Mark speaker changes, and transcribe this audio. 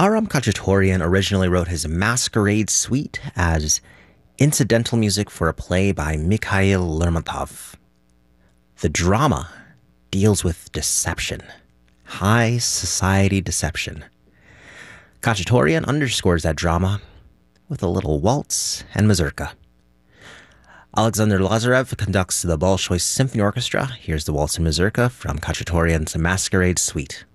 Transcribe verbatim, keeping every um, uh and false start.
Speaker 1: Aram Khachaturian originally wrote his Masquerade Suite as incidental music for a play by Mikhail Lermontov. The drama deals with deception, high society deception. Khachaturian underscores that drama with a little waltz and mazurka. Alexander Lazarev conducts the Bolshoi Symphony Orchestra. Here's the waltz and mazurka from Khachaturian's Masquerade Suite.